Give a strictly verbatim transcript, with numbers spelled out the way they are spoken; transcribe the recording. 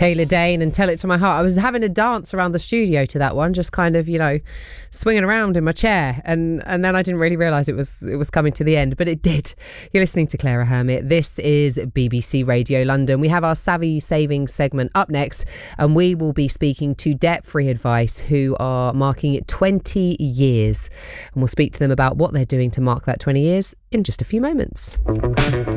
Taylor Dane and Tell It to My Heart. I was having a dance around the studio to that one, just kind of, you know, swinging around in my chair, and and then I didn't really realise it was it was coming to the end, but it did. You're listening to Clara Hermit. This is B B C Radio London. We have our Savvy Savings segment up next, and we will be speaking to Debt Free Advice, who are marking it twenty years, and we'll speak to them about what they're doing to mark that twenty years in just a few moments.